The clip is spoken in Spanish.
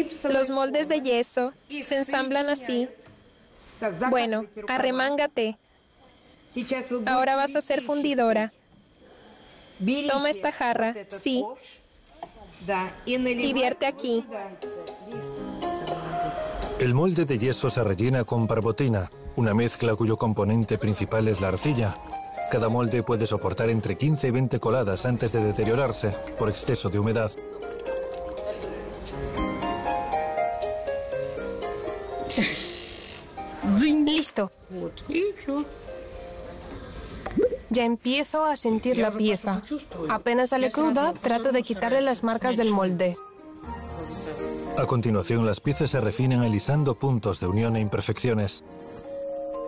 Los moldes de yeso se ensamblan así. Bueno, arremángate. Ahora vas a ser fundidora. Toma esta jarra, sí, y vierte aquí. El molde de yeso se rellena con barbotina, una mezcla cuyo componente principal es la arcilla. Cada molde puede soportar entre 15 y 20 coladas antes de deteriorarse por exceso de humedad. Listo. Ya empiezo a sentir la pieza. Apenas sale cruda, trato de quitarle las marcas del molde. A continuación, las piezas se refinan alisando puntos de unión e imperfecciones.